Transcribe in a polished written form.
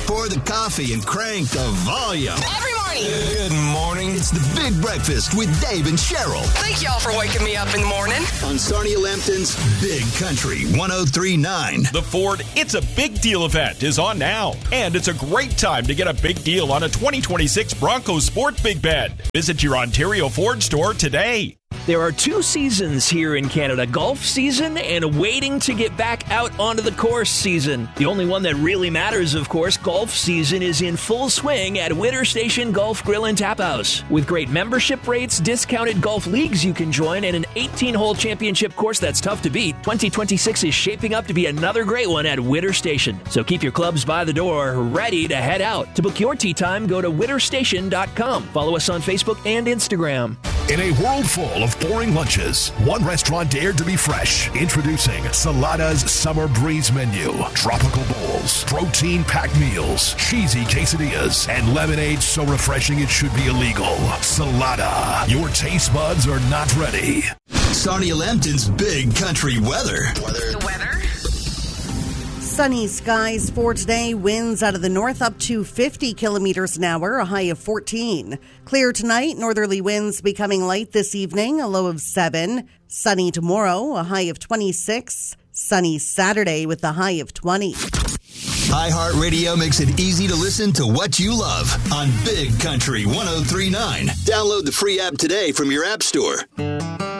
Pour the coffee and crank the volume. Every morning. Good morning. It's the Big Breakfast with Dave and Cheryl. Thank y'all for waking me up in the morning. On Sarnia Lambton's Big Country 103.9. The Ford It's a Big Deal event is on now. And it's a great time to get a big deal on a 2026 Bronco Sport Big Bed. Visit your Ontario Ford store today. There are two seasons here in Canada, golf season and waiting to get back out onto the course season. The only one that really matters, of course, golf season is in full swing at Witter Station Golf Grill and Tap House. With great membership rates, discounted golf leagues you can join, and an 18-hole championship course that's tough to beat, 2026 is shaping up to be another great one at Witter Station. So keep your clubs by the door, ready to head out. To book your tee time, go to witterstation.com. Follow us on Facebook and Instagram. In a world full of boring lunches, one restaurant dared to be fresh. Introducing Salada's Summer Breeze Menu. Tropical bowls, protein-packed meals, cheesy quesadillas, and lemonade so refreshing it should be illegal. Salada. Your taste buds are not ready. Sarnia Lambton's Big Country weather. The weather. Sunny skies for today. Winds out of the north up to 50 kilometers an hour, a high of 14. Clear tonight. Northerly winds becoming light this evening, a low of 7. Sunny tomorrow, a high of 26. Sunny Saturday with a high of 20. iHeartRadio makes it easy to listen to what you love on Big Country 103.9. Download the free app today from your app store.